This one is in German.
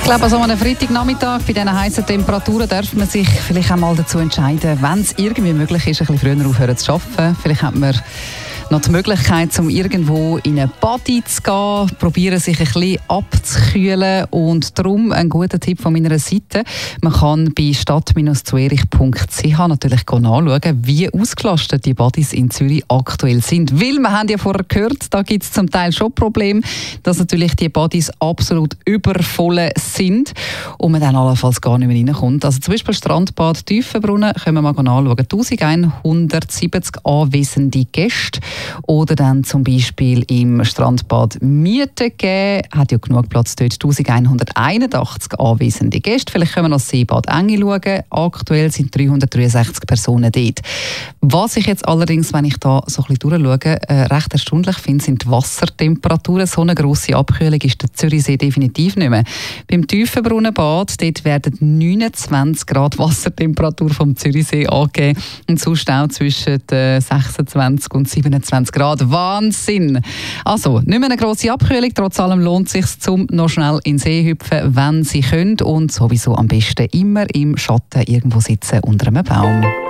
glaube, an so einem Freitagnachmittag bei diesen heißen Temperaturen darf man sich vielleicht auch mal dazu entscheiden, wenn es irgendwie möglich ist, ein bisschen früher aufhören zu arbeiten. Vielleicht hat man noch die Möglichkeit, um irgendwo in eine Body zu gehen, probieren sich ein bisschen abzukühlen, und darum ein guter Tipp von meiner Seite. Man kann bei stadt-zuerich.ch natürlich nachschauen, wie ausgelastet die Bodys in Zürich aktuell sind. Weil wir haben ja vorher gehört, da gibt es zum Teil schon Probleme, dass natürlich die Bodys absolut übervoll sind und man dann allenfalls gar nicht mehr reinkommt. Also zum Beispiel Strandbad Tiefenbrunnen können wir mal nachschauen. 1170 anwesende Gäste. Oder dann zum Beispiel im Strandbad Miete gegeben. Hat ja genug Platz dort. 1181 anwesende Gäste. Vielleicht können wir noch das Seebad Enge schauen. Aktuell sind 363 Personen dort. Was ich jetzt allerdings, wenn ich da so ein bisschen durchschaue, recht erstaunlich finde, sind die Wassertemperaturen. So eine grosse Abkühlung ist der Zürichsee definitiv nicht mehr. Beim Tiefenbrunnenbad dort werden 29 Grad Wassertemperatur vom Zürichsee angegeben. Und sonst auch zwischen 26 und 27 Grad. Wahnsinn! Also, nicht mehr eine grosse Abkühlung. Trotz allem lohnt es sich, zum noch schnell in den See hüpfen, wenn Sie können. Und sowieso am besten immer im Schatten irgendwo sitzen unter einem Baum.